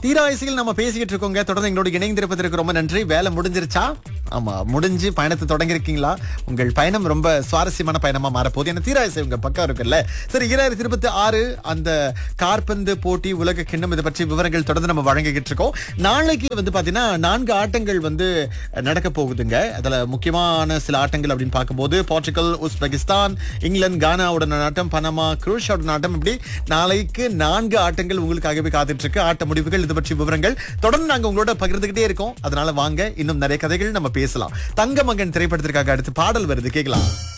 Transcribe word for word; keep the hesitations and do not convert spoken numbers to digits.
தீராயசியில் நம்ம பேசிக்கிட்டு இருக்கோங்க. தொடர்ந்து எங்களோட இணைந்திருப்பதற்கு ரொம்ப நன்றி. வேலை முடிஞ்சிருச்சா? ஆமா, முடிஞ்சு பயணத்தை தொடங்கி இருக்கீங்களா? உங்கள் பயணம் ரொம்ப சுவாரஸ்யமான பயணமா மாறப்போகுது. ஏன்னா தீராயசி உங்க பக்கம் இருக்குல்ல. சரி, இரண்டாயிரத்தி இருபத்தி ஆறு அந்த காற்பந்து போட்டி உலக கிண்ணம் இதை பற்றி விவரங்கள் தொடர்ந்து நம்ம வழங்கிக்கிட்டு இருக்கோம். நாளைக்கு வந்து பாத்தீங்கன்னா நான்கு ஆட்டங்கள் வந்து நடக்க போகுதுங்க. அதுல முக்கியமான சில ஆட்டங்கள் அப்படின்னு பார்க்கும்போது போர்ச்சுகல், உஸ்பெகிஸ்தான், இங்கிலாந்து, கானாவுடன் ஆட்டம், பனாமா, குரோஷியாவுடன் ஆட்டம், இப்படி நாளைக்கு நான்கு ஆட்டங்கள் உங்களுக்காகவே காத்துட்டு இருக்கு. ஆட்ட முடிவுகள் இது பற்றி விவரங்கள் தொடர்ந்து நாங்க உங்களோட பகிர்ந்துகிட்டே இருக்கோம். அதனால வாங்க, இன்னும் நிறைய கதைகள் நம்ம பேசலாம். தங்க மகன் திரைப்படத்திற்காக அடுத்து பாடல் வருது, கேட்கலாம்.